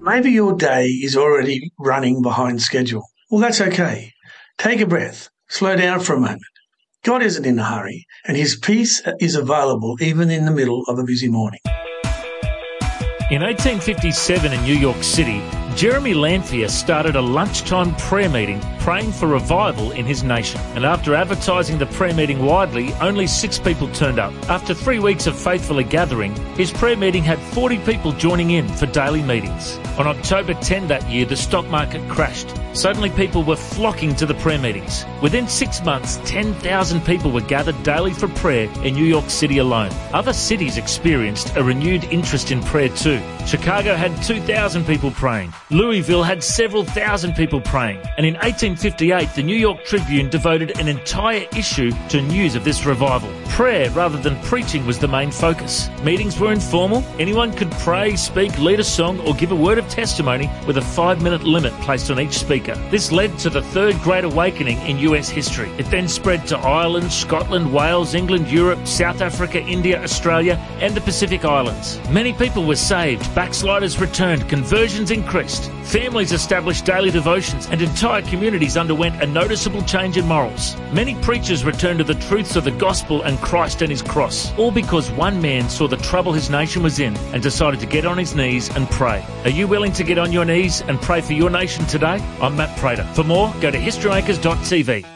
Maybe your day is already running behind schedule. Well, that's okay. Take a breath. Slow down for a moment. God isn't in a hurry, and his peace is available even in the middle of a busy morning. In 1857 in New York City, Jeremy Lanphier started a lunchtime prayer meeting praying for revival in his nation. And after advertising the prayer meeting widely, only 6 people turned up. After 3 weeks of faithfully gathering, his prayer meeting had 40 people joining in for daily meetings. On October 10 that year, the stock market crashed. Suddenly people were flocking to the prayer meetings. Within 6 months, 10,000 people were gathered daily for prayer in New York City alone. Other cities experienced a renewed interest in prayer too. Chicago had 2,000 people praying. Louisville had several thousand people praying. And in 1858, the New York Tribune devoted an entire issue to news of this revival. Prayer rather than preaching was the main focus. Meetings were informal. Anyone could pray, speak, lead a song, or give a word of testimony with a 5-minute limit placed on each speaker. This led to the Third Great Awakening in US history. It then spread to Ireland, Scotland, Wales, England, Europe, South Africa, India, Australia, and the Pacific Islands. Many people were saved, backsliders returned, conversions increased, families established daily devotions, and entire communities underwent a noticeable change in morals. Many preachers returned to the truths of the gospel and Christ and his cross, all because one man saw the trouble his nation was in and decided to get on his knees and pray. Are you willing to get on your knees and pray for your nation today? I'm Matt Prater. For more, go to historymakers.tv.